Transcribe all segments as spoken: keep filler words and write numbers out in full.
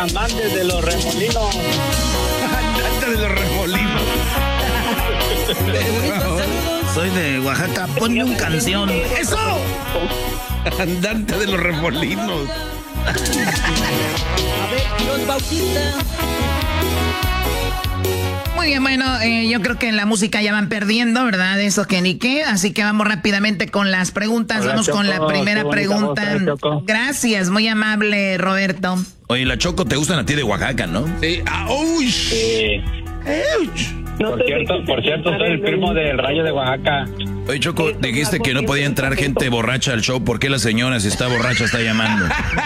Amantes de los remolinos. Andante de los remolinos. Soy de Oaxaca, ponme un canción. ¡Eso! Andante de los remolinos. A ver, Dios Bautista. Muy bien, bueno, eh, yo creo que en la música ya van perdiendo, ¿verdad? Eso que ni qué. Así que vamos rápidamente con las preguntas. Hola, vamos Choco, con la primera qué pregunta. voz, Choco. Gracias, muy amable, Roberto. Oye, la Choco te gustan a ti de Oaxaca, ¿no? Sí. Ah, uy. Sí. Ouch. Por cierto, por cierto, soy el primo del Rayo de Oaxaca. Oye, Choco, dijiste que no podía entrar gente borracha al show. ¿Por qué la señora, si está borracha, está llamando?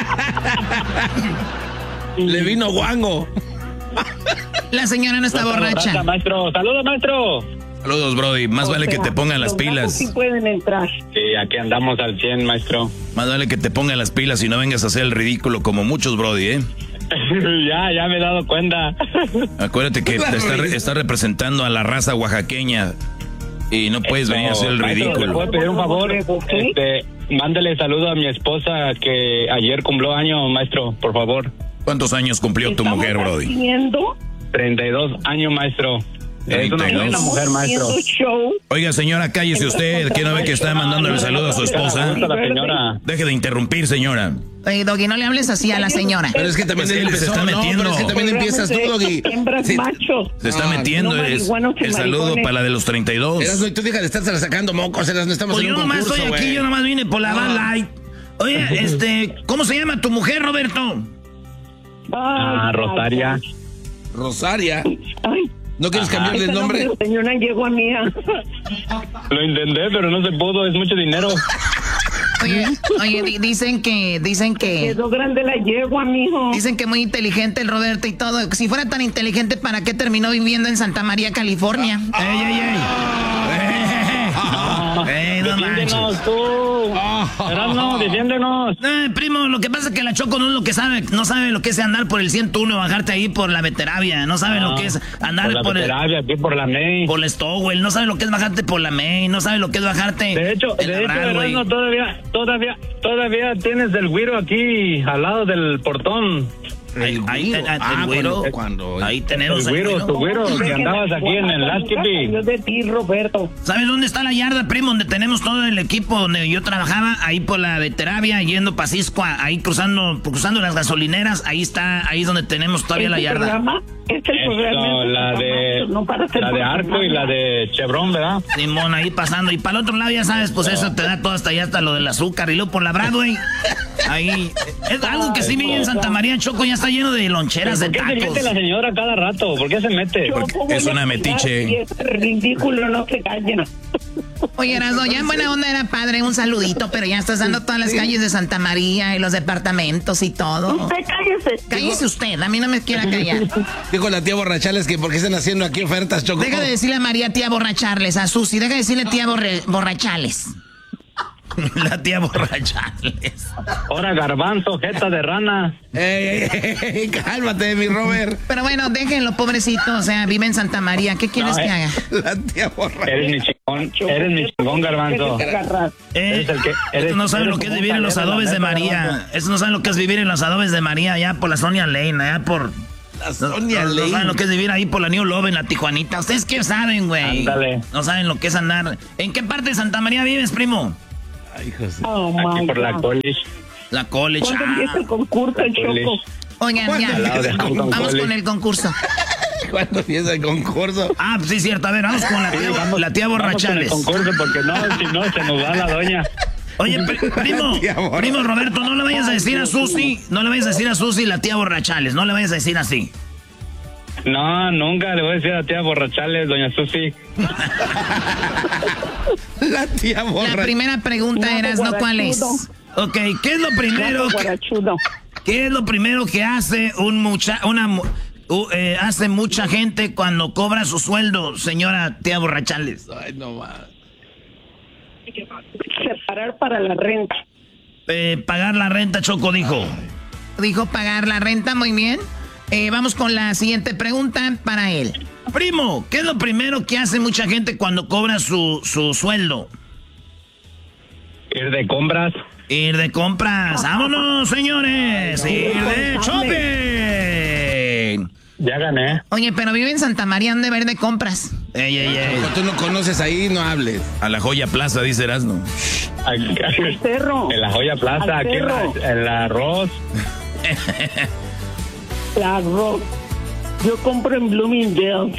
Le vino guango. La señora no está No borracha. Maestro, saludos, maestro. Saludos, Brody. Más vale que te pongan las pilas. Sí pueden entrar. Sí, aquí andamos al cien, maestro. Más vale que te pongan las pilas y no vengas a hacer el ridículo como muchos, Brody, ¿eh? ya, ya me he dado cuenta. Acuérdate que te está, risa. está representando a la raza oaxaqueña y no puedes Esto, venir a hacer el maestro, ¿le ridículo. puedo pedir un favor? ¿Sí? Este, mándale saludo a mi esposa que ayer cumplió años, maestro, por favor. ¿Cuántos años cumplió tu mujer, Brody? Haciendo, treinta y dos años, maestro. Es una treinta y dos. buena mujer, maestro. haciendo show. Oiga, señora, cállese usted. ¿Quién no ve que está mandándole saludo a su esposa? La señora. Deje de interrumpir, señora. Oye, Doggy, no le hables así a la señora. Pero es que también Es que él se empezó, está no, metiendo. pero es que también empiezas tú, Doggy. Hembras Sí. machos. Se está Ah, metiendo. no es, marihuanos y el saludo maricones. para la de los treinta y dos. Erasno, y tú deja de estar sacando mocos, Erasno, estamos Pues en yo un nomás concurso, estoy aquí, güey. yo nomás vine por la Bud Light. Oye, este, ¿cómo se llama tu mujer, Roberto? Ah, Rosaria. Rosaria. Ay, ¿No quieres Ajá. cambiarle el nombre? Señora, llegó a mía. Lo intenté, pero no se pudo, es mucho dinero. Oye, oye, di- dicen que, dicen que, Quedó grande la yegua, mijo. dicen que muy inteligente el Roberto y todo. Si fuera tan inteligente, ¿para qué terminó viviendo en Santa María, California? ¡Ey, ey, ey! ¡Ey, no manches! Defiéndenos tú. Erasno, defiéndenos. Eh, primo, lo que pasa es que la Choco no es lo que sabe, no sabe lo que es andar por el ciento uno, bajarte ahí por la Veteravia, no sabe lo que es andar Por la por, el, Veteravia, aquí por la May. por el Stowell, no sabe lo que es bajarte por la Main, no sabe lo que es bajarte De hecho, en la de hecho, Broadway. Erasno, todavía, todavía, todavía tienes el güiro aquí al lado del portón. Ahí, ahí, güiro. el Ah, güiro, cuando- cuando- ahí tenemos El al güiro, güiro. tu güiro, que andabas aquí en el Lasky. Yo de ti, Roberto. ¿Sabes dónde está la yarda, primo? Donde tenemos todo el equipo donde yo trabajaba, ahí por la Veteravia, yendo para Cisco, ahí cruzando, cruzando las gasolineras, ahí está, ahí es donde tenemos todavía la Este yarda. programa, este Esto, programa es la de, no para hacer la de Arco y la de Chevron, ¿verdad? Simón, ahí pasando. Y para el otro lado, ya sabes, pues eso te da todo hasta allá, hasta lo del azúcar. Y luego por la Broadway, ahí. Es algo que sí vi en Santa María, Choco, ya está lleno de loncheras, de ¿Por qué se tacos. mete la señora cada rato? ¿Por qué se mete? Porque es una metiche. Y es ridículo, no se calla. Oye, Erasmo, ya en buena onda era padre un saludito, pero ya estás dando todas las calles de Santa María y los departamentos y todo. Usted cállese. Cállese usted, a mí no me quiera callar. Dijo la tía Borrachales que por qué están haciendo aquí ofertas, Choco. Deja de decirle a María tía borracharles, a Susi, deja de decirle tía borre- borrachales. La tía borrachales. Ahora garbanzo, jeta de rana. Ey, ey, ey, cálmate, mi Robert. Pero bueno, déjenlo, pobrecito, o sea, vive en Santa María, ¿qué quieres No, que eh. haga? La tía Borrachales. Eres mi chingón, eres mi chingón, garbanzo. Eh, Eres el que- eres- estos no saben eres lo que es como vivir en los un adobes de taller de la María. garbanzo. Estos no saben lo que es vivir en los adobes de María, allá por la Sonia Lane, allá por. La No, Sonia no- no Lane. saben lo que es vivir ahí por la New Love en la Tijuanita. ¿Ustedes qué saben, güey? Ándale. No saben lo que es andar. ¿En qué parte de Santa María vives, primo? Ay, José. Oh, Aquí my por la God. college. La college. ¿Cuándo Ah. empieza el concurso, el Choco? Oigan, ¿Cuándo ya, Al lado de Hampton vamos College. con el concurso. ¿Cuándo empieza el concurso? Ah, pues sí, cierto. A ver, vamos con la tía, Sí, vamos- la tía vamos con el Borrachales. concurso porque no, si no se nos va la doña. Oye, pri- primo, Tía Borra- primo Roberto, no le vayas a decir a Susi, no le vayas a decir a Susi la tía Borrachales, no le vayas a decir así. No, nunca le voy a decir a la tía Borrachales, doña Susi. La tía La Borrachales. primera pregunta Guapo, era, ¿no cuál es? guarachudo. Ok, ¿qué es lo primero que, Guarachudo. qué es lo primero que hace un mucha, una mu- u- eh, hace mucha gente cuando cobra su sueldo, señora tía Borrachales? Ay, no más. Separar para la renta. Eh, pagar la renta, Choco dijo. Dijo pagar la renta, muy bien. Eh, vamos con la siguiente pregunta para él. Primo, ¿qué es lo primero que hace mucha gente cuando cobra su, su sueldo? Ir de compras. Ir de compras. ¡Vámonos, señores! ¡Ir de shopping! Ya gané. Oye, pero vive en Santa María, han de ver de compras. Ey, ey, ey. Cuando tú no conoces ahí, no hables. A la Joya Plaza, dice Erasmo. El cerro. En la Joya Plaza, Al aquí en, cerro. la, en la arroz. La arroz. Yo compro en Bloomingdale.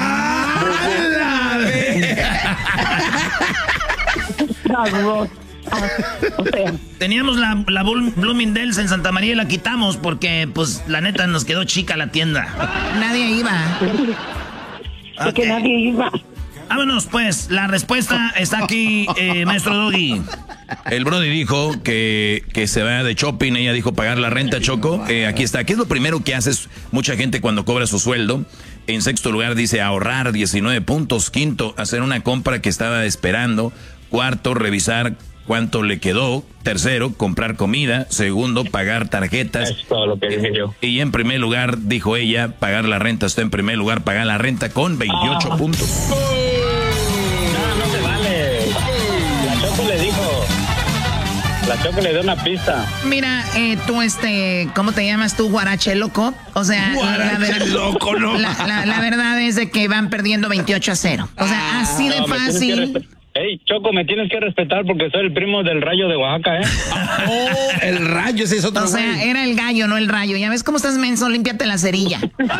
La arroz. Ah, o sea, Teníamos la, la Blum- Bloomingdale's en Santa María y la quitamos porque, pues, la neta nos quedó chica la tienda. Nadie iba. porque Ok. nadie iba. Vámonos, pues. La respuesta está aquí, eh, maestro Doggy. El Brody dijo que, que se va de shopping. Ella dijo pagar la renta, Choco. Eh, aquí está. ¿Qué es lo primero que haces mucha gente cuando cobra su sueldo? En sexto lugar dice ahorrar diecinueve puntos. Quinto, hacer una compra que estaba esperando. Cuarto, revisar cuánto le quedó. Tercero, comprar comida. Segundo, pagar tarjetas. Es todo lo que dije yo. Y en primer lugar, dijo ella, pagar la renta. Está en primer lugar, pagar la renta con veintiocho Ah. puntos. No, no se vale. La Choco le dijo. La Choco le dio una pista. Mira, eh, tú, este, ¿cómo te llamas tú, Guarache Loco? O sea, la, ver- loco, no. la, la- la verdad es de que van perdiendo veintiocho a cero. O sea, así de No, me tienes que fácil. respe- Ey, Choco, me tienes que respetar porque soy el primo del Rayo de Oaxaca, ¿eh? Oh, el rayo, ese es otro O sea, güey. era el gallo, no el rayo. Ya ves cómo estás menso, límpiate la cerilla.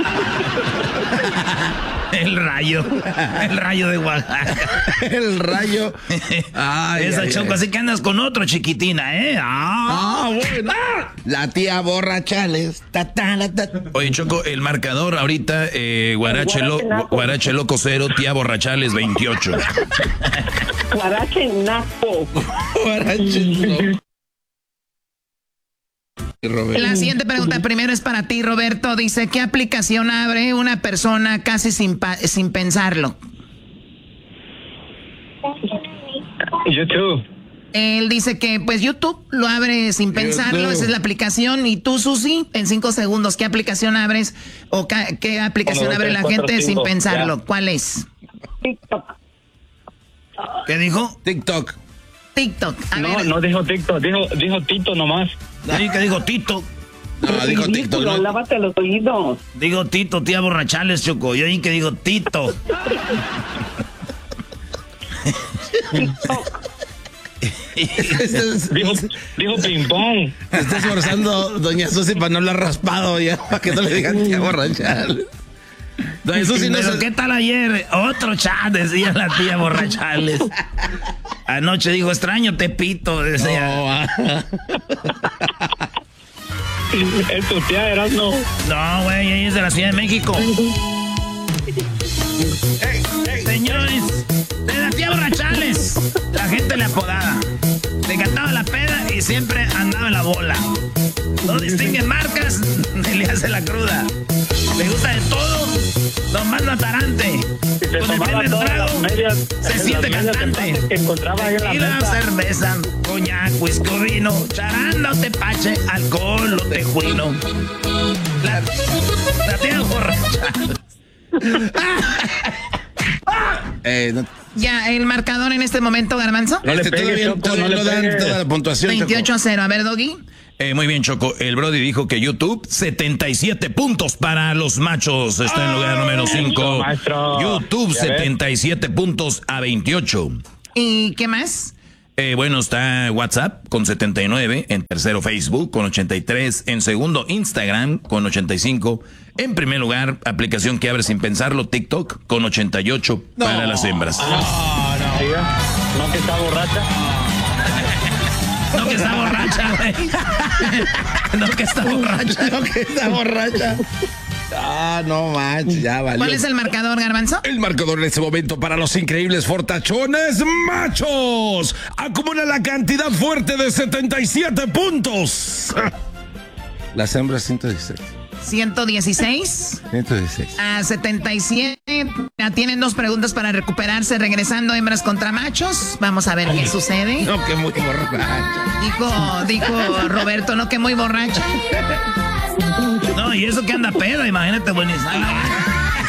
El rayo. El rayo de Oaxaca. El rayo. Ay, Esa ay, Choco, ay. así que andas con otro, chiquitina, ¿eh? Ah. Ah, bueno. La tía borrachales. Ta, ta, la, ta. Oye, Choco, el marcador ahorita, eh, Guarache, Lo- Guarache Loco cero, tía Borrachales veintiocho. Guarache naco. Borrachales. Roberto. La siguiente pregunta primero es para ti, Roberto. Dice, ¿qué aplicación abre una persona casi sin, pa- sin pensarlo? YouTube. Él dice que, pues, YouTube lo abre sin pensarlo, YouTube. esa es la aplicación. Y tú, Susi, en cinco segundos, ¿qué aplicación abres o ca- qué aplicación Uno, dos, abre tres, la cuatro, gente sin cinco, pensarlo? ya. ¿Cuál es? TikTok. ¿Qué dijo? TikTok. TikTok. A No, ver, no dijo TikTok, dijo, dijo Tito nomás. Sí, que dijo Tito. No, dijo TikTok. Ridículo, ¿no? lávate los oídos. Digo Tito, tía Borrachales, Choco. Yo oí que digo Tito. Dijo, dijo ping pong. Se está esforzando Doña Susi para no lo ha raspado ya, para que no le digan tía borrachales. Doña Susi no Pero se... ¿qué tal ayer? Otro chat, decía la tía Borrachales. Anoche dijo, extraño Tepito, decía. No, ah. Es tu tía, Erasmo. No, güey, ella es de la Ciudad de México. Señores, de la tía Borrachales, la gente le apodaba. Le cantaba la peda y siempre andaba en la bola. No distingue marcas ni le hace la cruda. Le gusta de todo, nomás no atarante. Y se Con el tomaba primer todas trago, las medias. se las siente medias cantante. envases que encontraba ahí en la Y la mesa. cerveza, coñac, whisky, vino, charanda o tepache, alcohol o tejuino. La, la tía borracha. Eh, no, ya, el marcador en este momento, Garbanzo. No le este, pegues, todavía, Choco, todavía no le no dan pegues. toda la puntuación. Choco. veintiocho a cero. A ver, Doggy. Eh, muy bien, Choco. El Brody dijo que YouTube, setenta y siete puntos para los machos. Está en lugar número cinco. maestro. YouTube, Ya ves. setenta y siete puntos a veintiocho. ¿Y qué más? Eh, bueno, está WhatsApp con setenta y nueve. En tercero, Facebook con ochenta y tres. En segundo, Instagram con ochenta y cinco. En primer lugar, aplicación que abre sin pensarlo, TikTok con ochenta y ocho para las hembras. Oiga, ¿no que está borracha? No que está borracha, güey. No que está borracha. No, que está borracha. Ah, no manches, ya valió. ¿Cuál es el marcador, Garbanzo? El marcador en este momento para los increíbles fortachones machos acumula la cantidad fuerte de setenta y siete puntos. Las hembras ciento dieciséis. ciento dieciséis ciento dieciséis. a setenta y siete. Ya tienen dos preguntas para recuperarse. Regresando, hembras contra machos. Vamos a ver qué sucede. No, que muy borracha. Dijo, dijo Roberto, no, que muy borracha. No, y eso que anda peda, imagínate, buenísimo.